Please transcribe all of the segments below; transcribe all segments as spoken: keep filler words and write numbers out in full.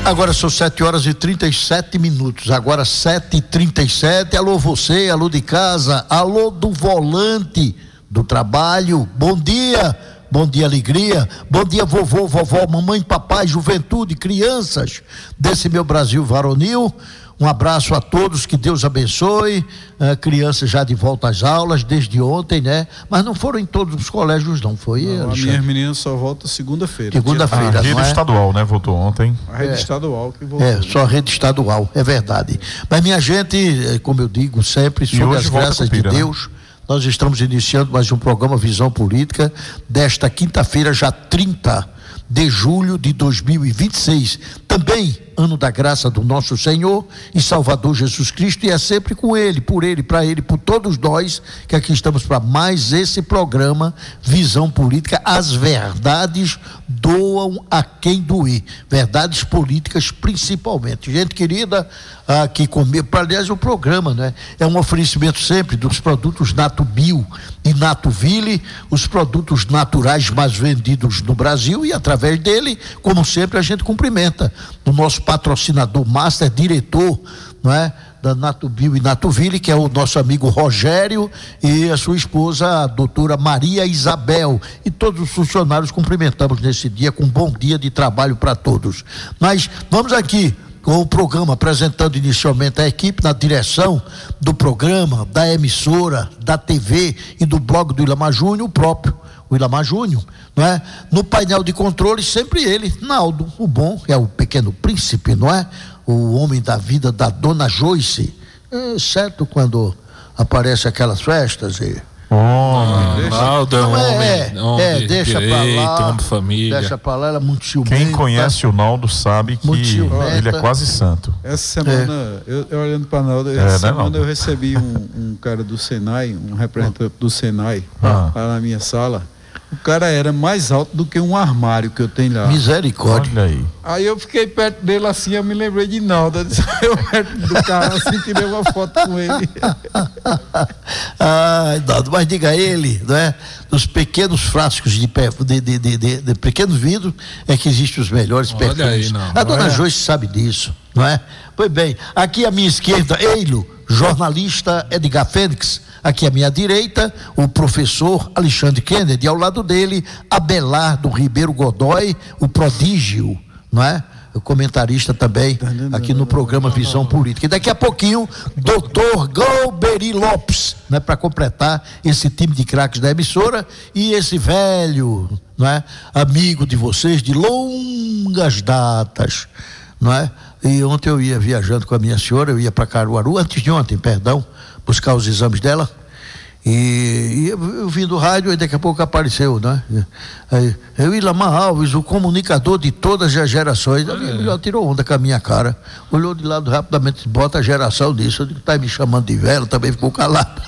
Agora são sete horas e trinta e sete minutos. Agora sete e trinta e sete. Alô você, alô de casa, alô do volante do trabalho. Bom dia, bom dia alegria, bom dia vovô, vovó, mamãe, papai, juventude, crianças desse meu Brasil varonil. Um abraço a todos, que Deus abençoe. Uh, crianças já de volta às aulas desde ontem, né? Mas não foram em todos os colégios, não foi? Não, a minha menina só volta segunda-feira. Segunda-feira, a rede não é? estadual, né? Voltou ontem. A rede é. estadual que voltou. É, só a rede estadual, é verdade. Mas minha gente, como eu digo sempre, sob as graças de Deus, nós estamos iniciando mais um programa Visão Política desta quinta-feira, já trinta de julho de dois mil e vinte e seis. Também ano da graça do nosso Senhor e Salvador Jesus Cristo, e é sempre com Ele, por Ele, para Ele, por todos nós que aqui estamos para mais esse programa Visão Política. As verdades doam a quem doer, verdades políticas principalmente. Gente querida, aqui comigo, aliás, o programa, né? É um oferecimento sempre dos produtos Nato Bio e Nato Ville, os produtos naturais mais vendidos no Brasil, e através dele, como sempre, a gente cumprimenta o nosso patrocinador master, diretor, não é, da Nato Bio e Nato Ville, que é o nosso amigo Rogério, e a sua esposa, a doutora Maria Isabel, e todos os funcionários cumprimentamos nesse dia com um bom dia de trabalho para todos. Mas vamos aqui com o programa, apresentando inicialmente a equipe na direção do programa, da emissora, da T V e do blog do Ilamar Júnior, o próprio o Ilamar Júnior, não é? No painel de controle, sempre ele, Naldo, o bom, é o pequeno príncipe, não é? O homem da vida da dona Joyce, exceto quando aparece aquelas festas e... Oh, Naldo é um homem, homem é, deixa direito, pra lá, homem de família. Deixa pra lá, ela é muito ciumenta. Quem conhece o Naldo sabe que ele é quase santo. Essa semana, é. eu, eu olhando para Naldo, essa é, semana né, eu recebi um, um cara do Senai, um representante do Senai, ah. lá na minha sala. O cara era mais alto do que um armário que eu tenho lá. Misericórdia. Olha aí. Aí eu fiquei perto dele assim, eu me lembrei de Naldo. Eu perto do carro assim, tirei uma foto com ele. Ai, Naldo, mas diga a ele, não é? Dos pequenos frascos de, de, de, de, de, de pequenos vidros é que existem os melhores Olha perfumes. Aí, não. A dona Olha. Joyce sabe disso, não é? Pois bem, aqui à minha esquerda, Eilo, jornalista Edgar Fênix. Aqui à minha direita, o professor Alexandre Kennedy, ao lado dele, Abelardo Ribeiro Godoy, o prodígio, não é? O comentarista também aqui no programa Visão Política. E daqui a pouquinho, doutor Galberi Lopes, né, para completar esse time de craques da emissora, e esse velho, não é, amigo de vocês de longas datas, não é? E ontem eu ia viajando com a minha senhora, eu ia para Caruaru, antes de ontem, perdão, buscar os exames dela, e, e eu, eu vim do rádio e daqui a pouco apareceu, né? Aí, eu, Ilamar Alves, o comunicador de todas as gerações, ele já tirou onda com a minha cara, olhou de lado rapidamente, bota a geração disso, eu digo, tá me chamando de velho, também ficou calado.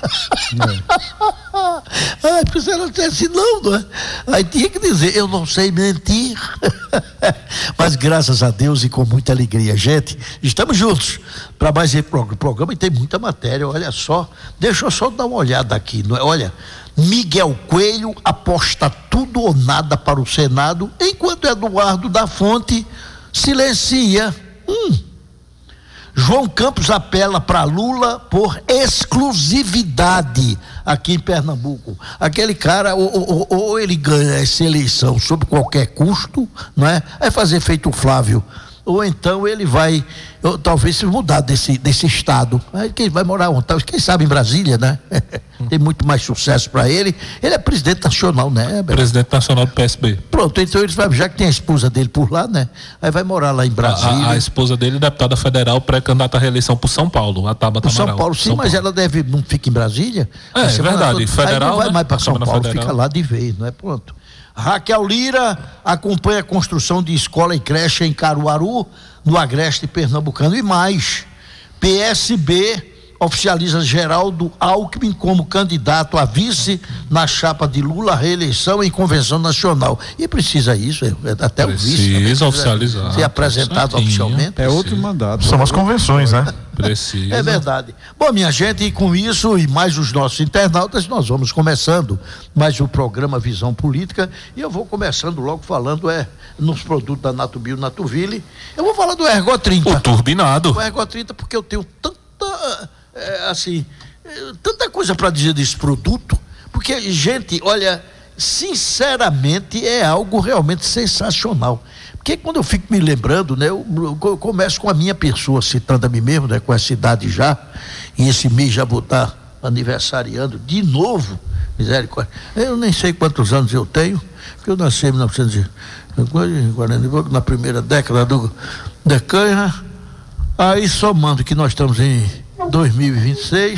Ai, pois ela disse não, não é? Aí tinha que dizer, eu não sei mentir. Mas graças a Deus e com muita alegria, gente, estamos juntos para mais esse programa, e tem muita matéria, olha só, deixa eu só dar uma olhada aqui, não é? Olha, Miguel Coelho aposta tudo ou nada para o Senado, enquanto Eduardo da Fonte silencia. Hum. João Campos apela para Lula por exclusividade aqui em Pernambuco. Aquele cara, ou, ou, ou ele ganha essa eleição sob qualquer custo, não é? Vai fazer feito o Flávio. Ou então ele vai, ou, talvez se mudar desse, desse estado. Aí quem vai morar onde? Quem sabe em Brasília, né? Tem muito mais sucesso para ele. Ele é presidente nacional, né? Presidente nacional do P S B. Pronto, então ele vai, já que tem a esposa dele por lá, né? Aí vai morar lá em Brasília. A, a esposa dele, deputada federal, pré-candidata à reeleição por São Paulo, a Tabata Amaral. São Paulo, sim, São mas Paulo. Ela deve, não fica em Brasília? É, é verdade. Toda, federal, aí não vai né? mais para São Paulo, federal. Fica lá de vez, não é? Pronto. Raquel Lira acompanha a construção de escola e creche em Caruaru, no Agreste Pernambucano, e mais. P S B oficializa Geraldo Alckmin como candidato a vice na chapa de Lula à reeleição em convenção nacional. E precisa isso, até precisa o vice. Precisa oficializar. Ser apresentado certinho, oficialmente. É outro mandato. São as convenções, né? Precisa. É verdade. Bom, minha gente, e com isso e mais os nossos internautas, nós vamos começando mais o programa Visão Política, e eu vou começando logo falando é nos produtos da Natubio Natuville. Eu vou falar do Ergo trinta. O turbinado. O Ergo trinta, porque eu tenho tanta, é, assim, é, tanta coisa para dizer desse produto, porque, gente, olha, sinceramente é algo realmente sensacional. Porque quando eu fico me lembrando, né, eu, eu começo com a minha pessoa, citando a mim mesmo, né, com essa idade já, e esse mês já vou estar aniversariando de novo, misericórdia. Eu nem sei quantos anos eu tenho, porque eu nasci em mil novecentos e quarenta, na primeira década do decanha, aí somando que nós estamos em dois mil e vinte e seis,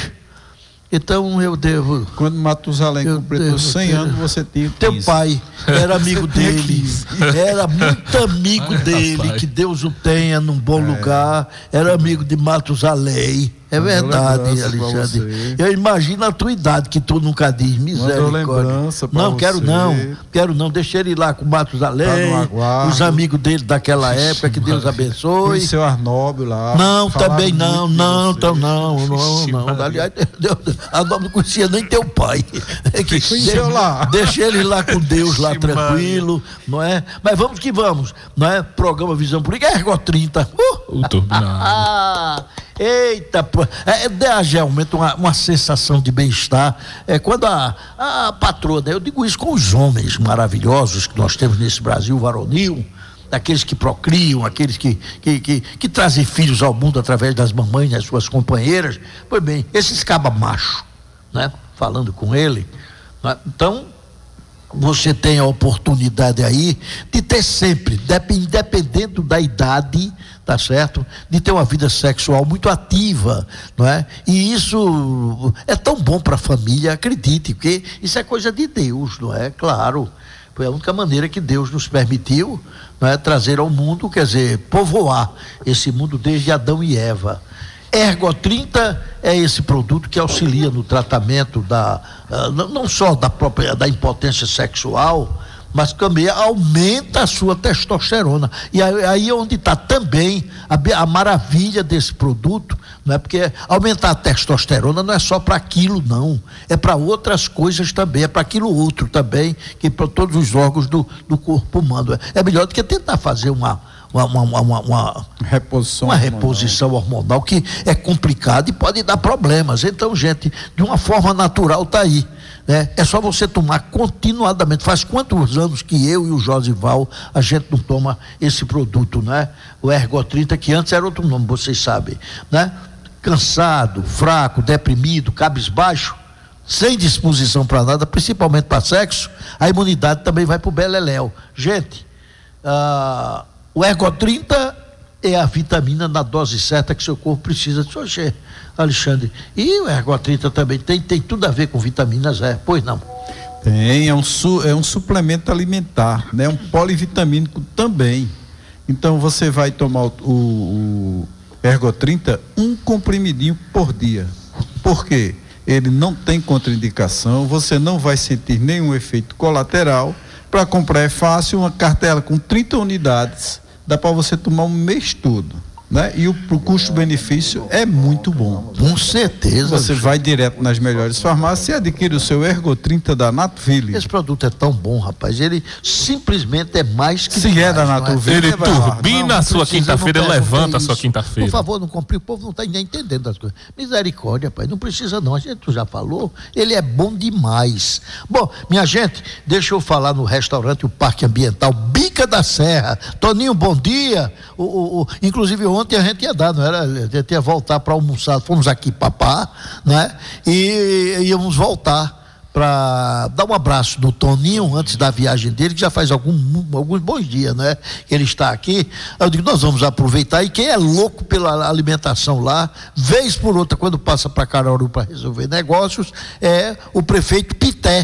então eu devo... Quando Matusalém completou cem ter, anos, você tinha quinze. Teu pai era amigo dele, era muito amigo Ai, dele, rapaz. Que Deus o tenha num bom é. lugar, era amigo de Matusalém. É verdade, Alexandre. Eu imagino a tua idade, que tu nunca diz, misericórdia. Não, quero você. não, quero não, deixa ele lá com o Matusalém, tá os amigos dele daquela época, que Deus abençoe. E seu Arnóbio lá. Não, também não, não, então não, não, não, não. Aliás, Arnóbio não conhecia nem teu pai. É que deixa, lá. deixa ele lá com Deus, lá tranquilo, não é? Mas vamos que vamos, não é? Programa Visão Política, Ergo trinta. Uh! O turbinado. Eita, é, é realmente uma, uma sensação de bem-estar. É quando a, a patroa, né, eu digo isso com os homens maravilhosos que nós temos nesse Brasil varonil, aqueles que procriam, aqueles que, que, que, que trazem filhos ao mundo através das mamães, das suas companheiras. Pois bem, esses caba macho, né, falando com ele, né, então você tem a oportunidade aí de ter sempre, independente da idade, tá certo? De ter uma vida sexual muito ativa, não é? E isso é tão bom para a família, acredite, porque isso é coisa de Deus, não é? Claro, foi a única maneira que Deus nos permitiu, não é? Trazer ao mundo, quer dizer, povoar esse mundo desde Adão e Eva. Ergo trinta é esse produto que auxilia no tratamento da, uh, não só da própria, da impotência sexual, mas também aumenta a sua testosterona. E aí, aí é onde está também a, a maravilha desse produto, não é? Porque aumentar a testosterona não é só para aquilo, não. É para outras coisas também, é para aquilo outro também, que para todos os órgãos do, do corpo humano. É melhor do que tentar fazer uma, uma, uma, uma, uma reposição, uma reposição hormonal. hormonal, que é complicado e pode dar problemas. Então, gente, de uma forma natural está aí. É, é só você tomar continuadamente. Faz quantos anos que eu e o Josival a gente não toma esse produto, né? O Ergo trinta, que antes era outro nome, vocês sabem, né? Cansado, fraco, deprimido, cabisbaixo, sem disposição para nada, principalmente para sexo, a imunidade também vai para o beleléu. Gente, ah, o Ergo trinta é a vitamina na dose certa que seu corpo precisa. Oxê, Alexandre, e o Ergo trinta também tem, tem tudo a ver com vitaminas, é? Pois não? Tem, é um, su, é um suplemento alimentar, né? Um polivitamínico também. Então você vai tomar o, o, o Ergo trinta, um comprimidinho por dia. Por quê? Ele não tem contraindicação, você não vai sentir nenhum efeito colateral. Para comprar é fácil, uma cartela com trinta unidades, dá para você tomar um mês todo, né? E o, o custo-benefício é muito bom. Com certeza. Você vai direto nas melhores farmácias e adquire o seu Ergo trinta da Natuville. Esse produto é tão bom, rapaz. Ele simplesmente é mais que Se demais, é da Natuville, ele turbina a sua quinta-feira, ele levanta a sua quinta-feira. Por favor, não compre, o povo não está entendendo as coisas. Misericórdia, rapaz, não precisa não. A gente já falou, ele é bom demais. Bom, minha gente, deixa eu falar no restaurante, o Parque Ambiental Bica da Serra. Toninho, bom dia. O, o, o, inclusive ontem a gente ia dar, não era? A gente ia voltar para almoçar. Fomos aqui papá, né? E íamos voltar para dar um abraço no Toninho antes da viagem dele, que já faz algum, alguns bons dias, né? Que ele está aqui. Eu digo, nós vamos aproveitar, e quem é louco pela alimentação lá, vez por outra, quando passa para Caruaru para resolver negócios, é o prefeito Pité,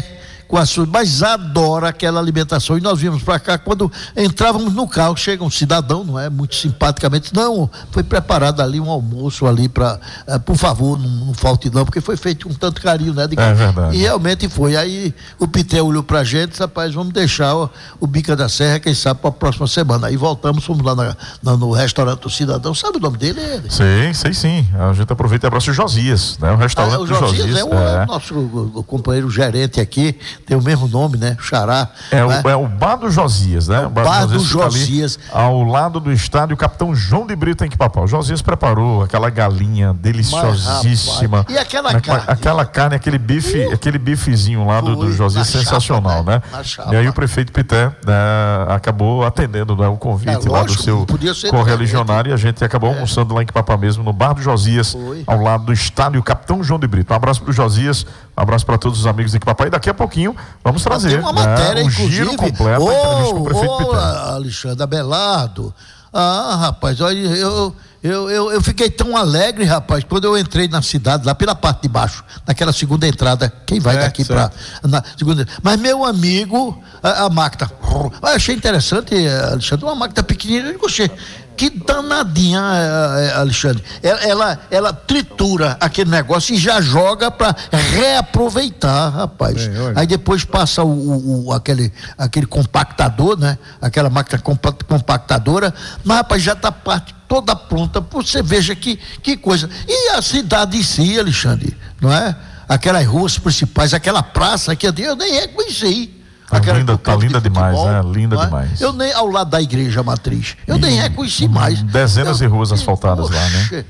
com a sua, mas adora aquela alimentação. E nós vimos para cá, quando entrávamos no carro, chega um cidadão, não é? Muito simpaticamente, não, foi preparado ali um almoço ali para, uh, por favor, não, não falte não, porque foi feito com tanto carinho, né? De, é verdade. E realmente foi. Aí o Pité olhou pra gente e disse, rapaz, vamos deixar ó, o Bica da Serra, quem sabe, para a próxima semana. Aí voltamos, fomos lá na, na, no restaurante do cidadão. Sabe o nome dele? Ele? Sei, sei sim. A gente aproveita e abraça o Josias, né? O restaurante ah, o do Josias. Josias é, o, é. o nosso o, o companheiro gerente aqui, tem o mesmo nome, né? Xará. É, né? o, é o Bar do Josias, né? É o Bar, Bar do Josias. Ao lado do estádio Capitão João de Brito em Quipapá. O Josias preparou aquela galinha deliciosíssima. Mas, e aquela a, carne? Aquela carne, aquele bife, uh, aquele bifezinho lá do, do Josias, sensacional, chapa, né? E aí o prefeito Pité né, acabou atendendo né, o convite é, lá lógico, do seu correligionário e a gente acabou é. almoçando lá em Quipapá mesmo, no Bar do Josias, Foi. ao lado do estádio Capitão João de Brito. Um abraço pro Josias, um abraço para todos os amigos de Quipapá e daqui a pouquinho vamos trazer uma matéria, né, um giro completo oh, da entrevista com o prefeito oh, Pité. Alexandre Abelardo, ah rapaz, olha, eu... Eu, eu, eu fiquei tão alegre, rapaz, quando eu entrei na cidade, lá pela parte de baixo, naquela segunda entrada, quem vai é, daqui para na segunda. Mas meu amigo, a, a máquina, eu achei interessante, Alexandre, uma máquina pequenininha, eu gostei. Que danadinha, Alexandre. Ela, ela, ela tritura aquele negócio e já joga para reaproveitar, rapaz. É, Aí depois passa o, o, aquele, aquele compactador, né? Aquela máquina compactadora, mas, rapaz, já está parte toda pronta. Você veja que, que coisa. E a cidade em si, Alexandre, não é? Aquelas ruas principais, aquela praça que eu nem reconheci. Tá linda, tá linda de demais, futebol, né? Linda é? demais. Eu nem, ao lado da igreja matriz, eu e, nem reconheci mais. Dezenas eu, de ruas asfaltadas poxa, lá, né?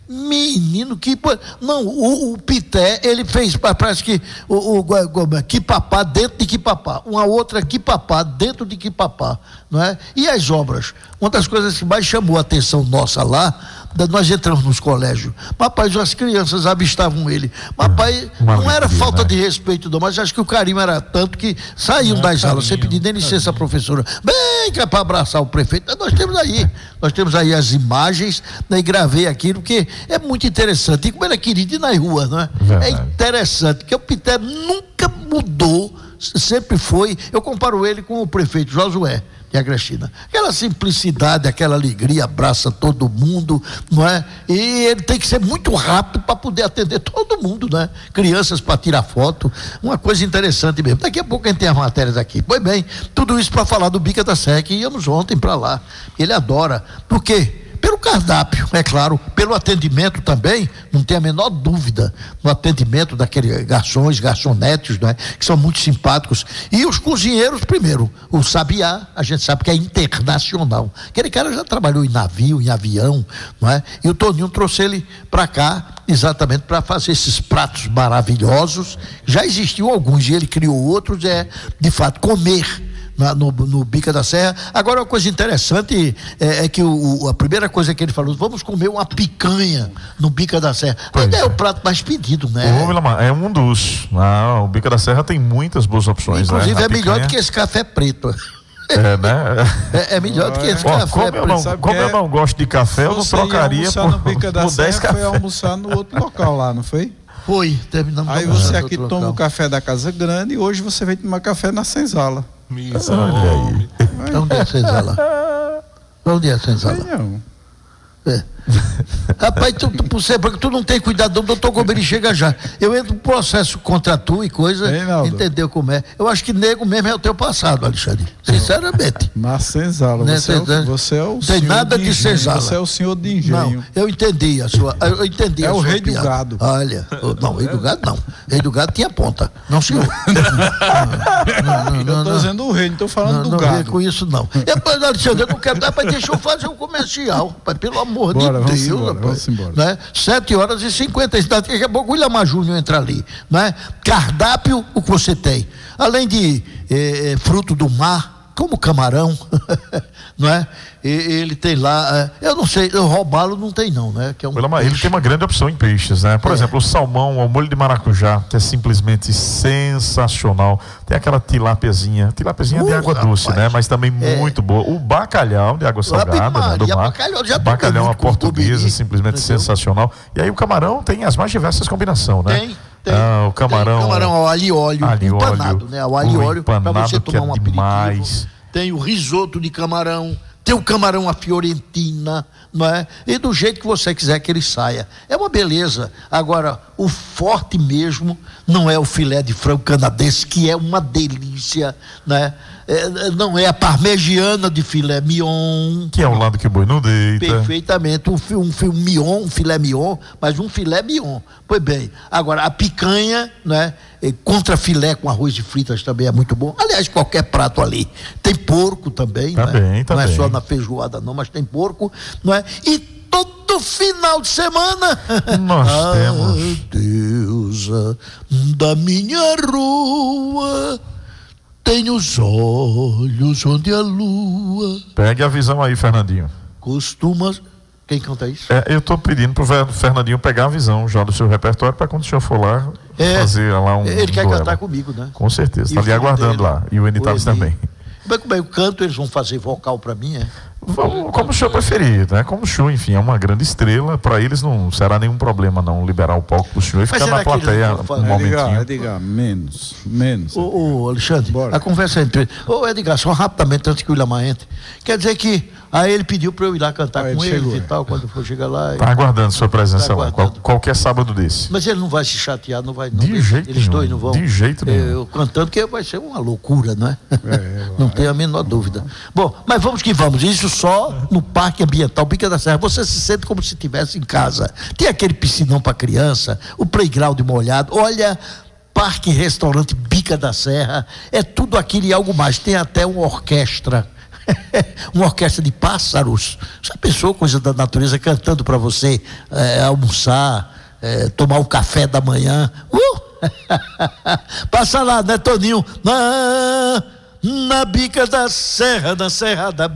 Menino, que... Não, o, o Pité, ele fez, parece que o, o Quipapá dentro de Quipapá, uma outra Quipapá dentro de Quipapá, não é? E as obras? Uma das coisas que mais chamou a atenção nossa lá, nós entramos nos colégios, rapaz, as crianças avistavam ele, rapaz, Uma não era falta né? de respeito não, mas acho que o carinho era tanto que saíam é, das carinho, aulas, sem pedir nem licença, professora, bem que é para abraçar o prefeito. Nós temos aí, nós temos aí as imagens, né, e gravei aquilo, porque é muito interessante, e como ele é querido ir nas ruas, não é? Verdade. É interessante, porque o Pité nunca mudou, sempre foi, eu comparo ele com o prefeito Josué de Agrestina, aquela simplicidade, aquela alegria, abraça todo mundo, não é? E ele tem que ser muito rápido para poder atender todo mundo, né? Crianças para tirar foto, uma coisa interessante mesmo. Daqui a pouco a gente tem as matérias aqui. Pois bem, tudo isso para falar do Bica da Serra, que íamos ontem para lá. Ele adora. Por quê? Pelo cardápio, é claro, pelo atendimento também, não tem a menor dúvida, no atendimento daqueles garçons, garçonetes, não é? Que são muito simpáticos. E os cozinheiros, primeiro, o Sabiá, a gente sabe que é internacional. Aquele cara já trabalhou em navio, em avião, não é? E o Toninho trouxe ele para cá, exatamente para fazer esses pratos maravilhosos. Já existiam alguns e ele criou outros, é, de fato, comer. Na, no, no Bica da Serra. Agora, uma coisa interessante é, é que o, o, a primeira coisa que ele falou, vamos comer uma picanha no Bica da Serra. Ainda é. é o prato mais pedido, né? Ô, é um dos. Ah, o Bica da Serra tem muitas boas opções. Inclusive, né? é picanha... melhor do que esse café preto. É, né? É, é melhor do que esse Ó, café como preto. Eu não, como eu não gosto de café, eu não trocaria por, no Bica da por dez cafés. Foi almoçar no outro local lá, não foi? Foi, terminamos. Aí você aqui toma local. o café da Casa Grande e hoje você vem tomar café na Senzala. Misa, olha aí. Onde é a Senzala? Onde é a Senzala? Não. É. Rapaz, tu, tu, tu, porque tu não tem cuidado, o doutor Gomes chega já. Eu entro no processo contra tu e coisa, Ei, entendeu como é? Eu acho que nego mesmo é o teu passado, Alexandre. Sinceramente. Na Senzala, né? você, é o, você é o tem senhor nada de, de Senzala. Você é o senhor de engenho. Não, eu entendi a sua. Eu entendi é a o sua rei piada. do gado. Olha, não, rei do gado não. Rei do gado tinha ponta. Não, senhor. não, não, não, eu tô dizendo o rei, não tô falando não, do não gado. Não com isso, não. Depois, Alexandre, eu não quero dar, mas deixa eu fazer um comercial. Pai, pelo amor Bora, de Deus. Embora, vamos embora. Né? sete horas e cinquenta, daqui a pouco o William Júnior entra ali, né? Cardápio, o que você tem? Além de eh, fruto do mar, como camarão, não é? E, ele tem lá, eu não sei, roubá-lo não tem não, né? Que é um William, ele tem uma grande opção em peixes, né? Por é. exemplo, o salmão ao molho de maracujá, que é simplesmente sensacional. Tem aquela tilápiazinha, tilápiazinha uh, de água rapaz, doce, né? Mas também é. muito boa. O bacalhau de água salgada, Maria, né? Do mar. Bacalhau, já o bacalhau é uma portuguesa, comigo, simplesmente entendeu? sensacional. E aí o camarão tem as mais diversas combinações, né? Tem. Tem, ah, o camarão. Tem camarão ao alho e óleo, alho empanado, óleo, né? Ao alho e óleo, para você tomar é um aperitivo. Demais. Tem o risoto de camarão, tem o camarão à fiorentina, não é? E do jeito que você quiser que ele saia. É uma beleza. Agora, o forte mesmo não é o filé de frango canadense, que é uma delícia, né? É, não é a parmegiana de filé mignon. Que é o lado que o boi não deita. Perfeitamente. Um, um, um mignon, um filé mignon, mas um filé mignon. Pois bem, agora a picanha, né? Contra filé com arroz e fritas também é muito bom. Aliás, qualquer prato ali. Tem porco também, tá né? bem, tá não bem. é só na feijoada não, mas tem porco, não é? E todo final de semana nós ah, temos deusa da minha rua tem os olhos onde a lua. Pegue a visão aí, Fernandinho. Costuma. Quem canta isso? É, eu estou pedindo pro Fernandinho pegar a visão já do seu repertório para quando o senhor for lá é, fazer lá um. Ele um quer duelo. Cantar comigo, né? Com certeza, está ali aguardando dele, lá. E o Enitaves também. Bem, como é o canto, eles vão fazer vocal para mim, é? Vamos, como o senhor preferir, né? Como o senhor, enfim, é uma grande estrela, para eles não será nenhum problema não liberar o palco pro senhor e ficar na plateia um momentinho. Edgar, Edgar, menos, menos. Ô, ô Alexandre, Bora. A conversa entre... Ô, Edgar, só rapidamente, antes que o William entre. Quer dizer que aí ele pediu para eu ir lá cantar ah, com ele eles e tal, quando for chegar lá. Está aguardando sua presença tá lá, qual, qualquer sábado desse. Mas ele não vai se chatear, não vai não. De jeito Eles nenhum, dois não vão. De jeito nenhum. Eu cantando, que vai ser uma loucura, não é? é não tenho a menor dúvida. Bom, mas vamos que vamos. Isso só no Parque Ambiental Bica da Serra. Você se sente como se estivesse em casa. Tem aquele piscinão para criança, o playground molhado. Olha, Parque Restaurante Bica da Serra, é tudo aquilo e algo mais. Tem até uma orquestra. Uma orquestra de pássaros. Já pensou, coisa da natureza cantando para você é, almoçar, é, tomar o café da manhã? Uh! Passa lá, né, Toninho? Na, na Bica da Serra, na Serra da